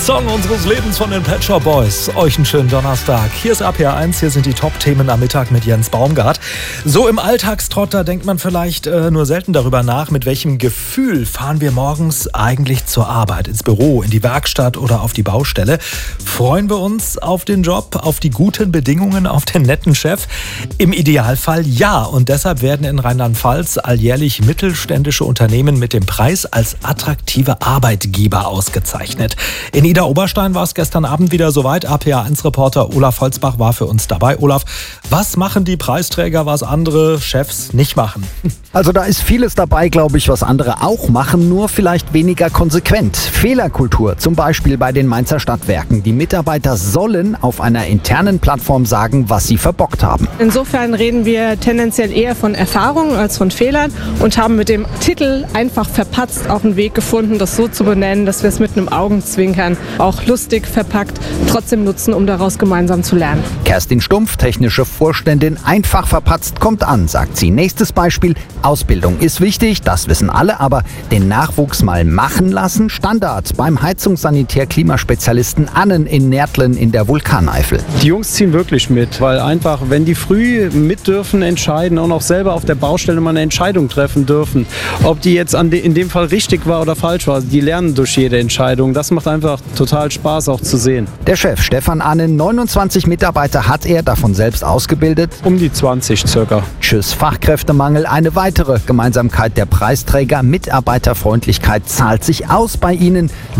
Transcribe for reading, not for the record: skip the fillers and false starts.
Song unseres Lebens von den Pet Shop Boys. Euch einen schönen Donnerstag. Hier ist RPR1, hier sind die Top-Themen am Mittag mit Jens Baumgart. So im Alltagstrott, da denkt man vielleicht nur selten darüber nach, mit welchem Gefühl fahren wir morgens eigentlich zur Arbeit, ins Büro, in die Werkstatt oder auf die Baustelle. Freuen wir uns auf den Job, auf die guten Bedingungen, auf den netten Chef? Im Idealfall ja. Und deshalb werden in Rheinland-Pfalz alljährlich mittelständische Unternehmen mit dem Preis als attraktive Arbeitgeber ausgezeichnet. In Idar-Oberstein war es gestern Abend wieder soweit. RPR1-Reporter Olaf Holzbach war für uns dabei. Olaf, was machen die Preisträger, was andere Chefs nicht machen? Also da ist vieles dabei, glaube ich, was andere auch machen, nur vielleicht weniger konsequent. Fehlerkultur, zum Beispiel bei den Mainzer Stadtwerken. Die Mitarbeiter sollen auf einer internen Plattform sagen, was sie verbockt haben. Insofern reden wir tendenziell eher von Erfahrungen als von Fehlern und haben mit dem Titel einfach verpatzt auch einen Weg gefunden, das so zu benennen, dass wir es mit einem Augenzwinkern auch lustig verpackt trotzdem nutzen, um daraus gemeinsam zu lernen. Kerstin Stumpf, technische Vorständin, einfach verpatzt kommt an, sagt sie. Nächstes Beispiel, Ausbildung ist wichtig, das wissen alle, aber den Nachwuchs mal machen lassen, Standard beim Heizungssanitär-Klimaspezialisten Annen in Närtlen in der Vulkaneifel. Die Jungs ziehen wirklich mit, weil einfach, wenn die früh mit dürfen entscheiden und auch selber auf der Baustelle mal eine Entscheidung treffen dürfen, ob die jetzt in dem Fall richtig war oder falsch war, die lernen durch jede Entscheidung. Das macht einfach total Spaß auch zu sehen. Der Chef Stefan Annen, 29 Mitarbeiter hat er, davon selbst ausgebildet. Um die 20 circa. Tschüss Fachkräftemangel, eine weitere Gemeinsamkeit der Preisträger. Mitarbeiterfreundlichkeit zahlt sich aus bei ihnen.